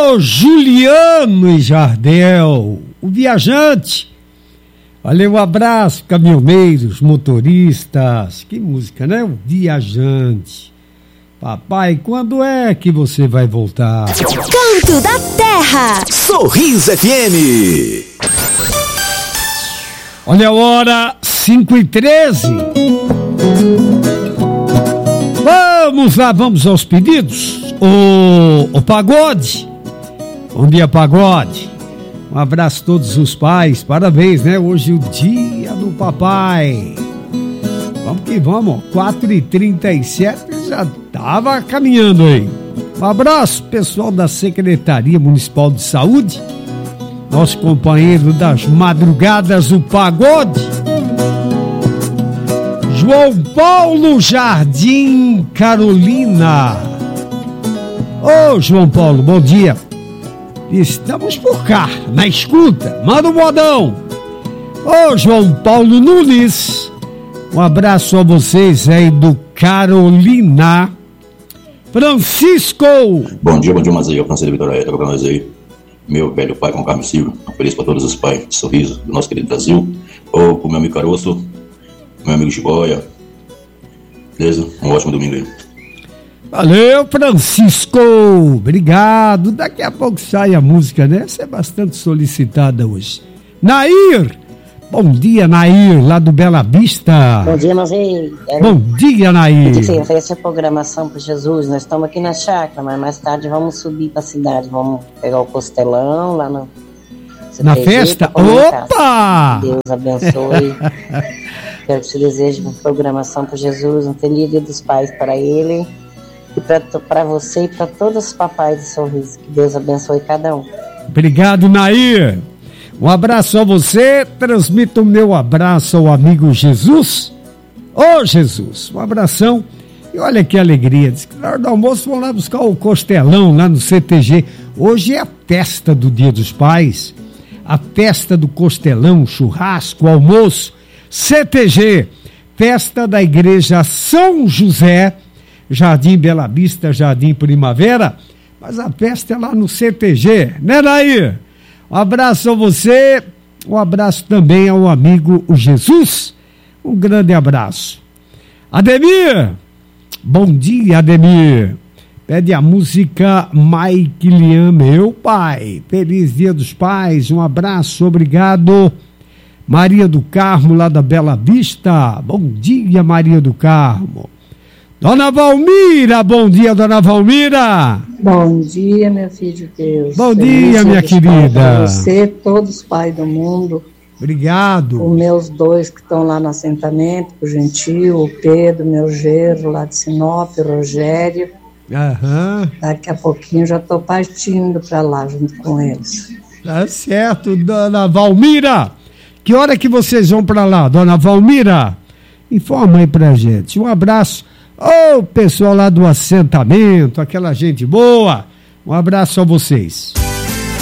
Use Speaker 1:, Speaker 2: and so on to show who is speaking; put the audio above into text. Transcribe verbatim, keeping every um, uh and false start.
Speaker 1: Ô Juliano e Jardel, o viajante. Valeu, um abraço, caminhoneiros, motoristas. Que música, né? O viajante. Papai, quando é que você vai voltar?
Speaker 2: Canto da Terra.
Speaker 3: Sorriso F M.
Speaker 1: Olha a hora, cinco e treze. Vamos lá, vamos aos pedidos. O, o Pagode. Bom dia, Pagode. Um abraço a todos os pais. Parabéns, né? Hoje é o dia do papai. Vamos que vamos. quatro e trinta e sete já estava caminhando aí. Um abraço, pessoal da Secretaria Municipal de Saúde. Nosso companheiro das madrugadas, o Pagode. João Paulo Jardim Carolina. Ô, João Paulo, bom dia. Estamos por cá, na escuta. Manda um modão. Ô, João Paulo Nunes. Um abraço a vocês aí do Carolina. Francisco.
Speaker 4: Bom dia, bom dia, Mazeio. Francisco Vitória, toca pra nós aí. Meu velho pai, com Carlos Silvio. Feliz pra todos os pais de Sorriso do nosso querido Brasil. Ou pro meu amigo Caroço, meu amigo Chiboia. Beleza? Um ótimo domingo aí.
Speaker 1: Valeu, Francisco. Obrigado. Daqui a pouco sai a música, né? Essa é bastante solicitada hoje. Nair. Bom dia, Nair, lá do Bela Vista.
Speaker 5: Bom dia, Mazeio.
Speaker 1: Bom dia, Nair.
Speaker 5: Sim, essa é a programação para Jesus. Nós estamos aqui na chácara, mas mais tarde vamos subir para a cidade. Vamos pegar o costelão lá no...
Speaker 1: Na festa? Opa!
Speaker 5: Deus abençoe. Quero que te deseje uma programação para Jesus, um feliz dia dos pais para ele e para você e para todos os papais de Sorriso. Que Deus abençoe cada um.
Speaker 1: Obrigado, Nair. Um abraço a você. Transmito o meu abraço ao amigo Jesus. Ô, Jesus, um abração. E olha que alegria. Diz que na hora do almoço vão lá buscar o costelão lá no C T G. Hoje é a festa do Dia dos Pais. A festa do costelão, churrasco, almoço. C T G, festa da Igreja São José, Jardim Bela Vista, Jardim Primavera, mas a festa é lá no C T G, né, Nair? Um abraço a você, um abraço também ao amigo o Jesus, um grande abraço. Ademir, bom dia, Ademir. Pede a música Mike Liam, meu pai. Feliz Dia dos Pais, um abraço, obrigado. Maria do Carmo, lá da Bela Vista. Bom dia, Maria do Carmo. Dona Valmira, bom dia, Dona Valmira.
Speaker 6: Bom dia, meu filho de Deus.
Speaker 1: Bom dia, minha querida.
Speaker 6: Você, todos os pais do mundo.
Speaker 1: Obrigado.
Speaker 6: Os meus dois que estão lá no assentamento, o Gentil, o Pedro, meu genro lá de Sinop, o Rogério.
Speaker 1: Aham.
Speaker 6: Daqui a pouquinho já estou partindo para lá junto com eles.
Speaker 1: Tá certo, Dona Valmira. Que hora que vocês vão para lá, Dona Valmira? Informa aí pra gente. Um abraço ao pessoal lá do assentamento, aquela gente boa. Um abraço a vocês.